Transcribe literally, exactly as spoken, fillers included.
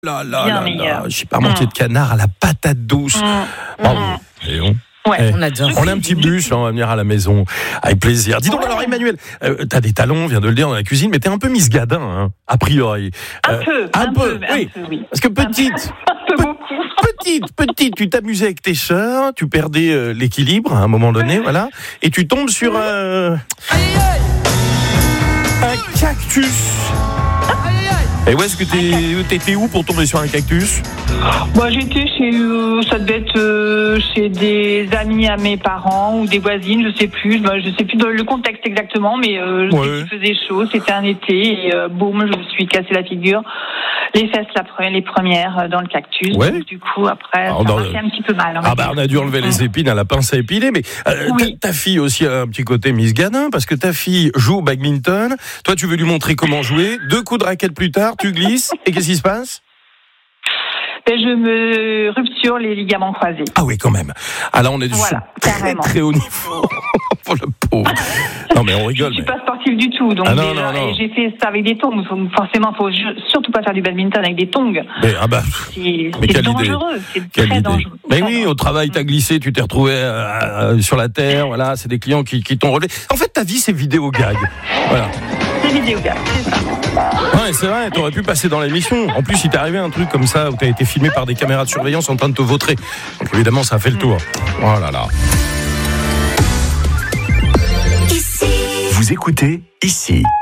Là, là, Bien là, meilleur. là, j'ai pas manqué Mmh. de canard à la patate douce. Mmh. Bravo. Mmh. Et on, Ouais, eh, on adore. on a un petit bus, là, on va venir à la maison. Avec plaisir. Dis donc, Ouais. alors, Emmanuel, euh, t'as des talents, on vient de le dire, dans la cuisine, mais t'es un peu Miss Gadin, hein, a priori. Un Euh, peu, un un peu, peu, un oui. peu, oui. Parce que petite, Un peu beaucoup. petite, petite, tu t'amusais avec tes sœurs, tu perdais euh, l'équilibre à un moment donné, voilà, et tu tombes sur un, un cactus. Et où est-ce que t'es, t'étais où pour tomber sur un cactus? Moi, j'étais chez, euh, ça devait être euh, chez des amis à mes parents ou des voisines, je sais plus. Moi, je sais plus dans le contexte exactement, mais euh, je Ouais. sais qu'il faisait chaud. C'était un été et euh, boum, je me suis cassé la figure, les fesses la pre- les premières euh, dans le cactus. Ouais. Donc, du coup, après, Alors, ça dans m'a le- fait un petit peu mal. on va Ah bah dire. on a dû enlever les épines à la pince à épiler, mais euh, Oui. ta, ta fille aussi a un petit côté Miss Gadin, parce que ta fille joue au badminton, toi tu veux lui montrer comment jouer, deux coups de raquette plus tard, tu glisses, et qu'est-ce qui se passe? Et je me rupture les ligaments croisés. Ah oui quand même, ah là on est du Voilà, très carrément. très haut niveau, pour le pauvre. Non mais on rigole. Je suis mais- pas sportive du tout, donc Ah non, déjà, non, non. et j'ai fait ça avec des tongs. Faut- Forcément, faut ju- surtout pas faire du badminton avec des tongs. mais, ah bah, C'est, Mais c'est quelle idée. dangereux, c'est quelle très idée. dangereux. Mais Très oui, dangereux. au travail t'as glissé, tu t'es retrouvé euh, euh, sur la terre, voilà, c'est des clients qui, qui t'ont relevé. En fait ta vie c'est vidéo gag, voilà. C'est vidéo, gars, c'est ça. Ouais, c'est vrai, t'aurais pu passer dans l'émission. En plus, il t'est arrivé un truc comme ça où t'as été filmé par des caméras de surveillance en train de te vautrer. Donc évidemment, ça a fait le tour. Oh là là. Vous écoutez ici.